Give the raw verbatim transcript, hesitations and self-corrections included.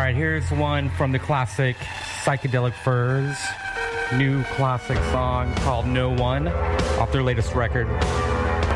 right, here's one from the classic Psychedelic Furs. New classic song called No One off their latest record.